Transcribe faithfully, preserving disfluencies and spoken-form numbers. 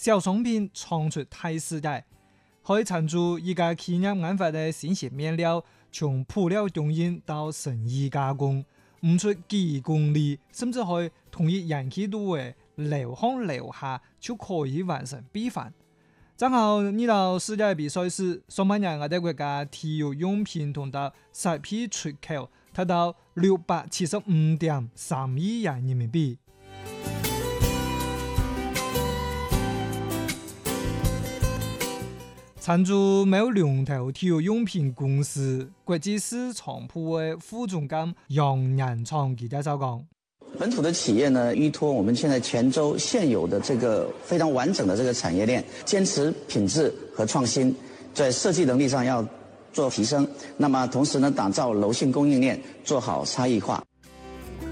小商品創出大世界。可以參助依家企業研發的新型面料，從布料供應到成衣加工，唔出幾公里，甚至可以同一人氣度嘅流行流下就可以完成比範。正好呢度世界比賽時，上半年我哋國家體育用品同到實批出口達到六百七十五點三億元人民幣。參助某龍頭體育用品公司國際市場部嘅副總監楊仁昌記者講： 本土的企業呢，依託我們現在泉州現有的這個非常完整的這個產業鏈，堅持品質和創新，在設計能力上要做提升。那麼同時呢，打造柔性供應鏈，做好差異化。